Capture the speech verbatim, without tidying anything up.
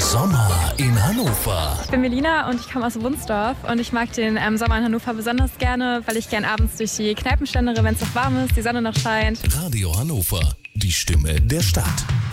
Sommer in Hannover. Ich bin Melina und ich komme aus Wunsdorf und ich mag den ähm, Sommer in Hannover besonders gerne, weil ich gern abends durch die Kneipen schlendere, wenn es noch warm ist, die Sonne noch scheint. Radio Hannover, die Stimme der Stadt.